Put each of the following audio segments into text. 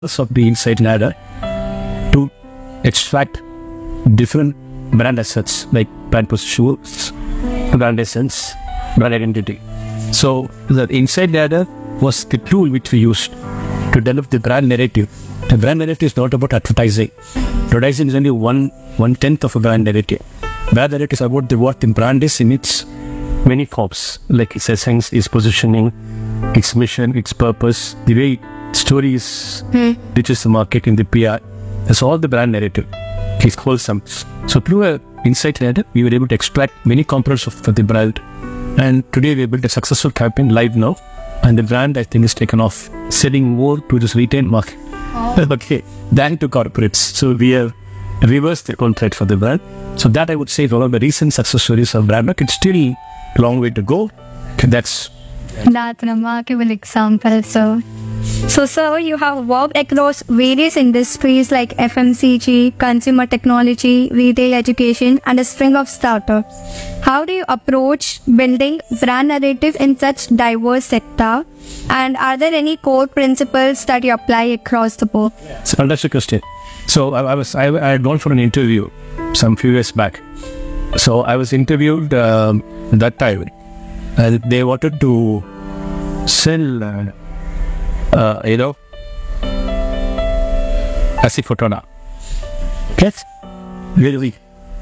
of the insight ladder to extract different brand assets like brand positions, brand essence, brand identity. So the insight ladder was the tool which we used to develop the brand narrative. The brand narrative is not about advertising. Advertising is only one tenth of a brand narrative. Brand narrative is about what the brand is in its many forms, like its essence, its positioning, its mission, its purpose, the way stories reaches the market in the PR. That's all the brand narrative. It's wholesome. So through an insight ladder, we were able to extract many components of the brand. And today we built a successful campaign live now. And the brand, I think, is taken off, selling more to this retail market than to corporates. So we have reversed the contract for the brand. So that I would say is one of the recent success stories of brand. It's still a long way to go. That's a remarkable example, sir. So, sir, you have worked across various industries like FMCG, consumer technology, retail education, and a string of startups. How do you approach building brand narrative in such diverse sector? And are there any core principles that you apply across the board? It's a fantastic question. So I had gone for an interview some few years back. So I was interviewed that time. They wanted to sell Asifotona. Yes? Really?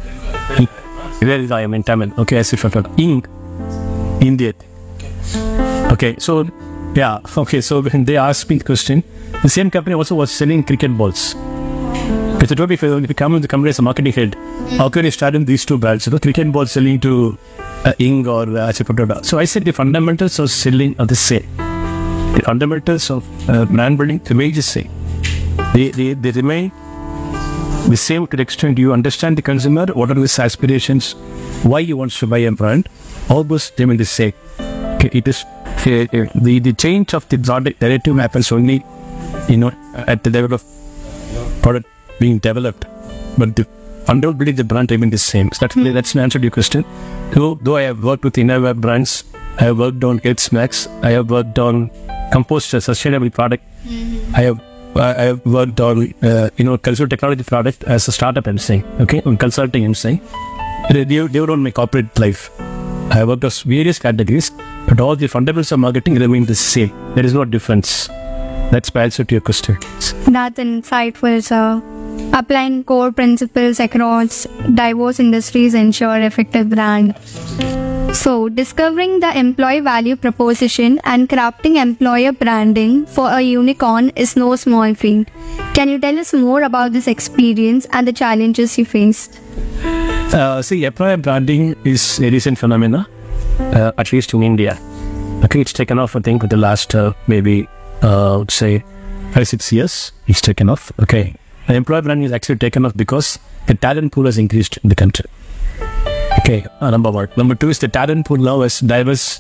Where is I am in Tamil? Okay, Asifotona. India. Okay, so, yeah. Okay, so when they asked me the question, the same company also was selling cricket balls. But told me, if you come in the company as a marketing head, how can you start in these two brands? Cricket balls selling to Ing or Asifotona. So I said the fundamentals of selling are the same. The fundamentals of brand building remain the same. They remain the same to the extent you understand the consumer, what are his aspirations, why he wants to buy a brand. All those remain the same. Okay, it is the change of the product narrative happens only, at the level of product being developed, but the fundamental building the brand remain the same. So that's an answer to your question. Though I have worked with innovative brands, I have worked on health snacks, I have worked on compost sustainable product. I have worked on consumer technology product as a startup. I'm saying, okay, on consulting. I'm saying they were on my corporate life. I have worked on various categories, but all the fundamentals of marketing remain the same. There is no difference. That's my answer to your question. That's insightful, sir. Applying core principles across diverse industries ensure effective brand. So, discovering the employee value proposition and crafting employer branding for a unicorn is no small feat. Can you tell us more about this experience and the challenges you faced? Employer branding is a recent phenomenon, at least in India. Okay, it's taken off, I think, for the last maybe, say, 5-6 years. It's taken off. Okay, the employer branding is actually taken off because the talent pool has increased in the country. Okay, number one. Number two is the talent pool now has diverse,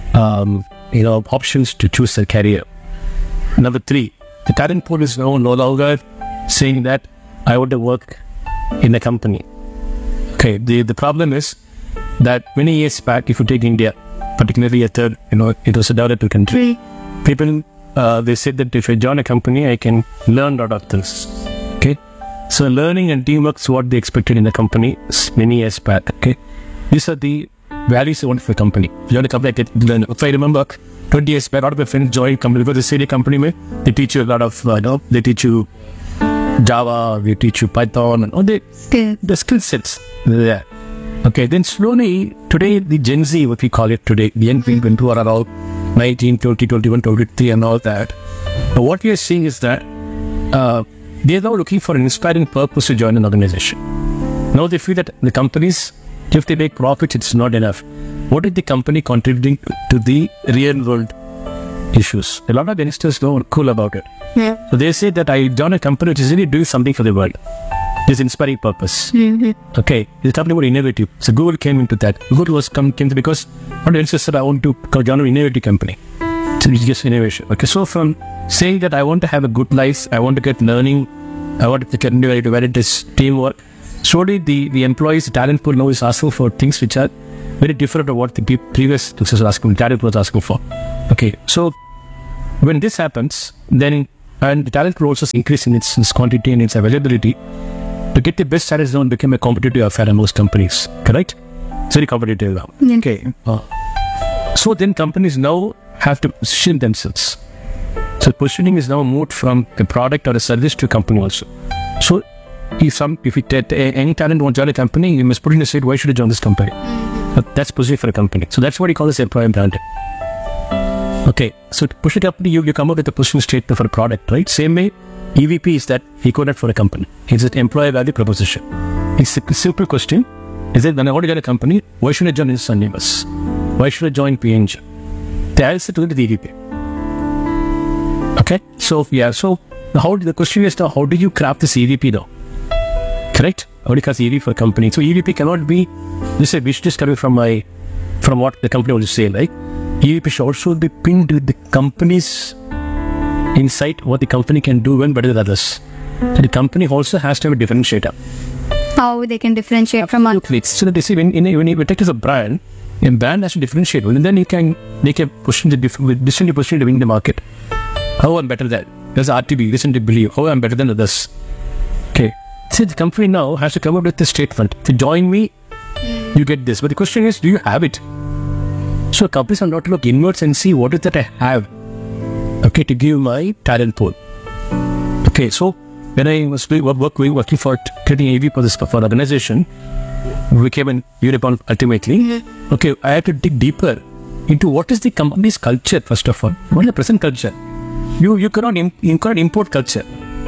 options to choose their career. Number three, the talent pool is no longer saying that I want to work in a company. Okay, the problem is that many years back, if you take India, particularly a third, it was a developed country. People, they said that if I join a company, I can learn a lot of things. Okay. So learning and teamwork is what they expected in the company many years back. Okay, these are the values they want for a company. You join a company, I get learn. If I remember, 20 years back, a lot of my friends joined company because they say the company, they teach you a lot of, they teach you Java, they teach you Python, and all the skill sets there. Okay, then slowly today the Gen Z, what we call it today, the young people who are around 19, 20, 21, 23, and all that. But what we are seeing is that they are now looking for an inspiring purpose to join an organization. Now they feel that the companies, if they make profits, it's not enough. What is the company contributing to the real world issues? A lot of youngsters are cool about it. Yeah. So they say that I join a company which is really doing something for the world. This inspiring purpose. Mm-hmm. Okay, the company was innovative. So Google came into that. Google came to because one youngster said I want to join an innovative company. So it's just innovation. Okay, so from saying that I want to have a good life, I want to get learning, I want to get innovative, this teamwork. Slowly the employees, the talent pool now is asking for things which are very different from what the previous talent pool was asking for. Okay, so when this happens, then And the talent pool also increase in its quantity and its availability. To get the best talent zone became a competitive affair in most companies. Correct? It's very competitive now. Yes. Okay. So then companies now have to position themselves. So positioning is now moved from a product or a service to a company also. So if any talent wants to join a company, you must put in a state, why should I join this company? But that's positioning for a company. So that's what he calls employer branding. Okay, so to push a company, you come up with a position statement for a product, right? Same way, EVP is that equivalent for a company. It's an employer value proposition. It's a simple question. Is that when I want to join a company, why should I join Sun Universe? Why should I join P&G? The answer to it is EVP. Okay, so the question is now, how do you craft this EVP now? Correct? How do you craft EVP for a company? So EVP cannot be just a business coming from what the company wants to say, right? EVP should also be pinned with the company's insight, what the company can do when better than others. So the company also has to have a differentiator. How they can differentiate from others. So that they see when you take as a brand has to differentiate. And then you can make a position differently position to win the market. How I'm better than. There's RTB, listen to believe. How I'm better than others. Okay. See, the company now has to come up with a statement. If you join me, you get this. But the question is, do you have it? So companies are not to look inwards and see what is that I have. Okay, to give my talent pool. Okay, so when I was working for creating AV for an organization, we came in Unicorn ultimately. Okay, I had to dig deeper into what is the company's culture first of all. What is the present culture? You cannot import culture.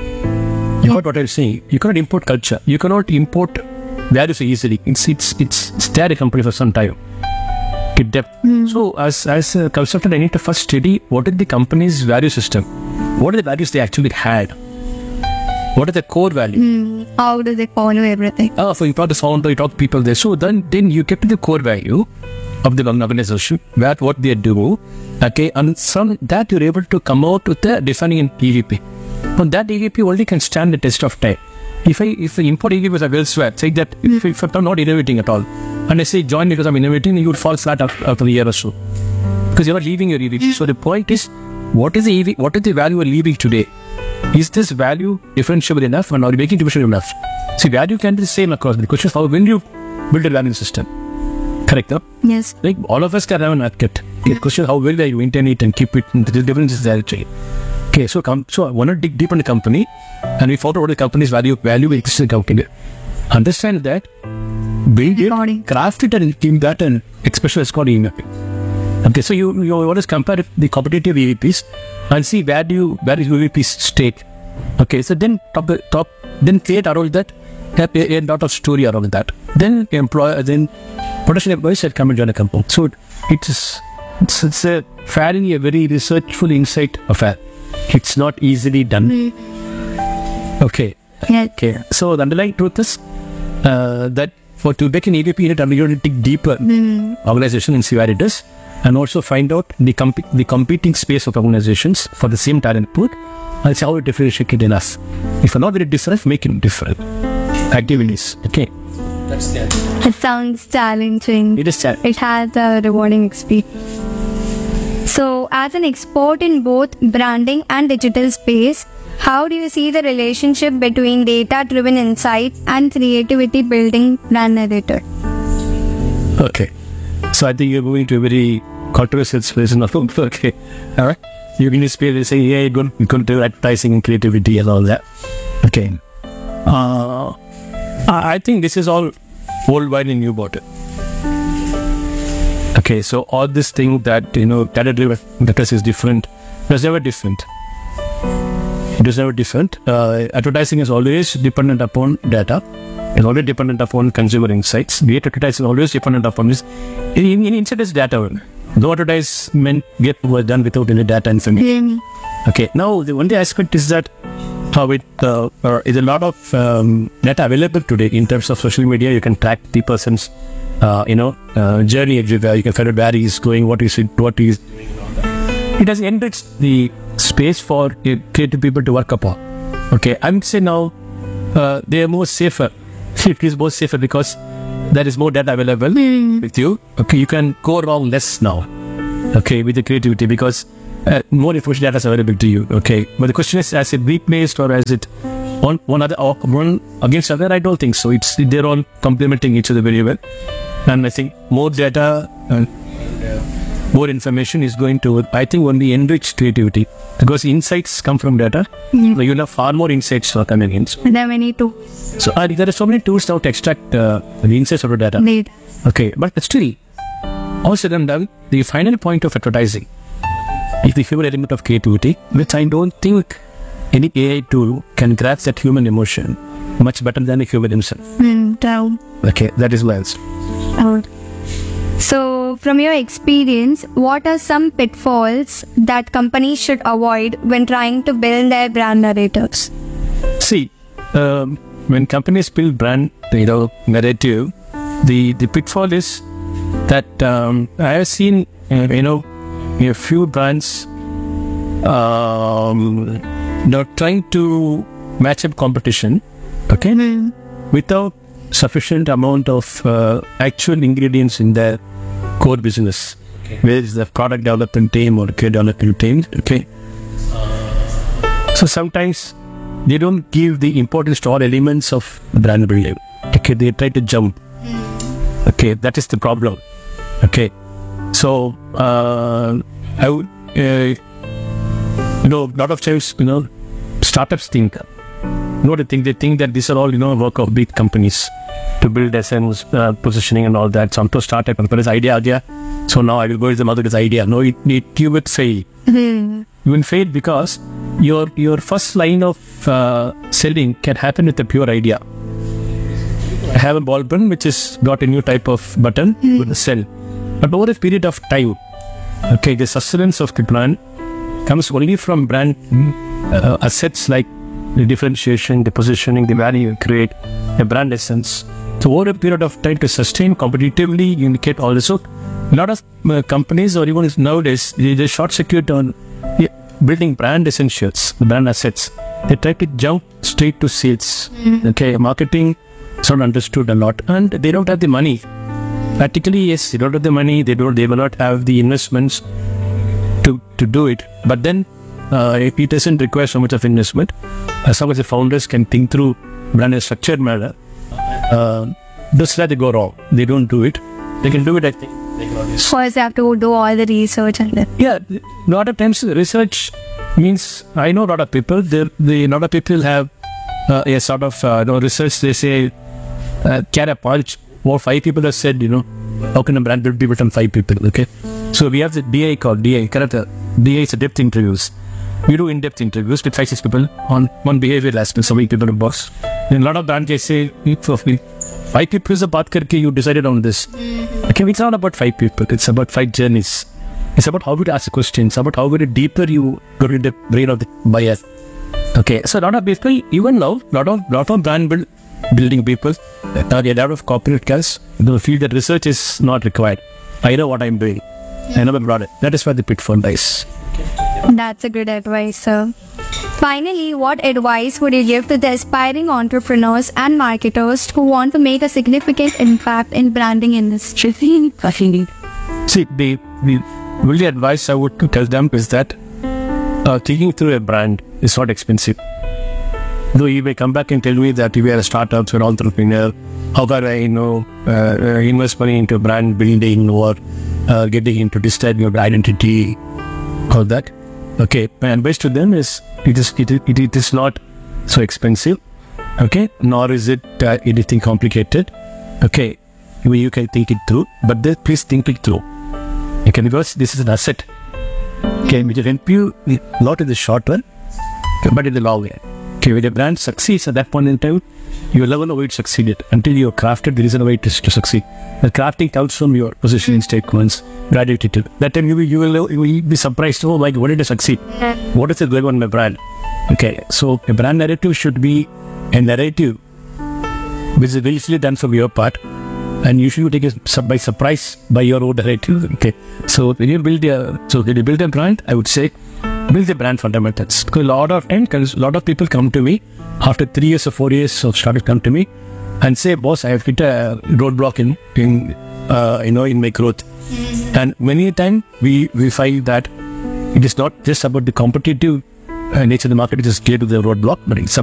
You heard what I was saying. You cannot import culture. You cannot import values easily. It's there a company for some time. Get depth. So as a consultant, I need to first study what is the company's value system. What are the values they actually had? What are the core values? How do they follow everything? So you talk to founder, you talk to people there. So then you get to the core value of the organization, what they do. Okay, and from that you're able to come out with the defining an EVP. But that EVP only can stand the test of time. If I import EVPs, I will swear, say that if I'm not innovating at all, and I say join because I'm innovating, you would fall flat after a year or so. Because you're not leaving your EVP. So the point is, what is the EVP, what is the value we're leaving today? Is this value differentiable enough and are you making differentiable enough? See, value can be the same across. The question is, how will you build a value system? Correct, no? Yes. Like all of us can have an advocate. The question is, how will you maintain it and keep it? The difference is there. Okay, so I want to dig deep in the company and we follow what the company's value exists in the company. Understand that, build it, craft it and team that and especially it's called EVP. Okay, so you want to compare the competitive EVPs and see where is EVP's state. Okay, so then then create around that, have a lot of story around that. Then potential employees that come and join a company. So it's a fairly a very researchful insight affair. It's not easily done. Okay. Yeah. Okay. So the underlying truth is that to make an EVP, you need to dig deeper organization and see where it is, and also find out the competing space of organizations for the same talent pool, and see how to differentiate it enough. If you're not very different, make it different activities. Okay. That's that. It sounds challenging. It is challenging. It has a rewarding experience. So, as an expert in both branding and digital space, how do you see the relationship between data-driven insight and creativity building brand narrative? Okay. So I think you're moving to a very controversial space in the film. Okay. All right. You're going to space and say, yeah, you're going to do advertising and creativity and all that. Okay. I think this is all old wine in new bottle. Okay, so all this thing that, data-driven is different. It was never different. It is never different. Advertising is always dependent upon data. It's always dependent upon consumer insights. Advertising is always dependent upon this. In insight is data. No advertisement was done without any data information. Okay, now the only aspect is that is a lot of data available today in terms of social media. You can track the person's journey everywhere. You can find out where he is going, what he is doing. It has enriched the space for creative people to work upon. Okay, I'm saying now they are more safer. It is more safer because there is more data available with you. Okay, you can go wrong less now. Okay, with the creativity, because more information data is available to you. Okay, but the question is, has it replaced or has it one against other? I don't think so. They're all complementing each other very well, and I think more data and more information is going to, I think, only enrich creativity, because insights come from data. You'll have far more insights coming in. There are many tools. So there are so many tools now to extract the insights of the data. Need. Okay, but still, all said and done, the final point of advertising is the human element of creativity, which I don't think any AI tool can grasp that human emotion much better than a human himself. True. Okay, that is my answer. So, from your experience, what are some pitfalls that companies should avoid when trying to build their brand narratives? See, when companies build brand, narrative, the pitfall is that I have seen, a few brands trying to match up competition, okay, without sufficient amount of actual ingredients in their core business, where is the product development team or care development team, okay. So sometimes they don't give the importance to all elements of brand building. Okay, they try to jump. Okay, that is the problem. Okay, so I would, lot of times, startups think, they think that these are all, work of big companies to build essence, positioning and all that. So I'm to start a company's idea. So now I will go with the mother's idea. No, you will fail. You will fail because your first line of selling can happen with a pure idea. I have a ball pen which has got a new type of button with a cell. But over a period of time, okay, the sustenance of the brand comes only from brand assets like the differentiation, the positioning, the value you create, a brand essence. So over a period of time to sustain competitively, you get all this. So a lot of companies or even nowadays, they short circuit on building brand essentials, the brand assets. They try to jump straight to sales. Okay, marketing is not understood a lot, and they don't have the money. Practically, yes, they don't have the money. They will not have the investments to do it. But then, it doesn't require so much of investment. As long as the founders can think through brand in a structured manner, that's where they go wrong. They don't do it. They can do it, I think. First, they have to do all the research and then. Yeah, a lot of times research means, I know a lot of people. A lot of people have a sort of research. They say, carry a punch. Or 5 people have said, how can a brand be built on 5 people? Okay, so we have the DI called DI. DI is a depth interviews. We do in-depth interviews with 5-6 people on one behavior aspect. So we people in box. In a lot of brands, they say, 5 people se baat karke you decided on this. Okay, it's not about 5 people. It's about 5 journeys. It's about how you ask questions. About how very deeper you go into the brain of the buyer. Okay, so a lot of people, even now, lot of brand building people, a lot of corporate guys, they feel that research is not required. I know what I'm doing. I know my product. That is where the pitfall lies. That's a good advice, sir. Finally, what advice would you give to the aspiring entrepreneurs and marketers who want to make a significant impact in branding industry? See, the only advice I would tell them is that thinking through a brand is not expensive. Though you may come back and tell me that you are a startup, you're an entrepreneur, how can I, invest money into brand building or getting into digital your identity, all that. Okay, my advice to them is it is not so expensive. Okay, nor is it anything complicated. Okay, you can think it through, but then please think it through. Okay, because this is an asset. Okay, which will help you a lot in the short run, but in the long run. Okay, when a brand succeeds at that point in time, you will never know why it succeeded. Until you have crafted, there is no way to succeed. The crafting comes from your positioning statements, brand identity. That time you will be surprised, oh my God, what did I succeed? What is it going on in my brand? Okay, so a brand narrative should be a narrative which is very easily done from your part, and usually you take it by surprise by your own narrative. Okay, so when you build a brand, I would say build the brand fundamentals. Because a lot of people come to me after 3 years or 4 years of startup, come to me and say, boss, I have hit a roadblock in my growth. And many a time we find that It is not just about the competitive nature of the market, it is clear to the roadblock, but it's